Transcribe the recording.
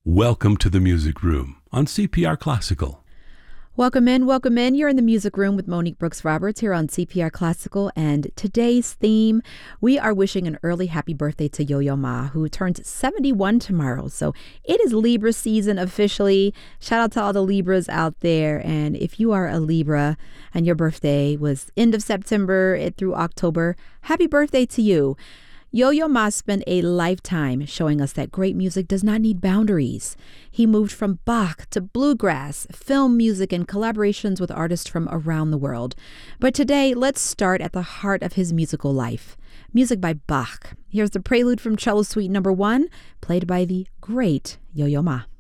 Welcome to the Music Room on CPR Classical. Welcome in, welcome in. You're in the Music Room with Monique Brooks Roberts here on CPR Classical. And today's theme, we are wishing an early happy birthday to Yo-Yo Ma, who turns 71 tomorrow. So it is Libra season officially. Shout out to all the Libras out there. And if you are a Libra and your birthday was end of September through October, happy birthday to you. Yo-Yo Ma spent a lifetime showing us that great music does not need boundaries. He moved from Bach to bluegrass, film music, and collaborations with artists from around the world. But today, let's start at the heart of his musical life. Music by Bach. Here's the prelude from Cello Suite No. 1, played by the great Yo-Yo Ma.